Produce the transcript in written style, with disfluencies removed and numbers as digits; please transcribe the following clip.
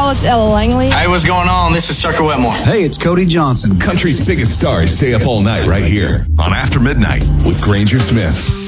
y'all. It's Ella Langley. Hey, what's going on? This is Tucker Wetmore. Hey, it's Cody Johnson. Country's biggest stars stay up all night right here on After Midnight with Granger Smith.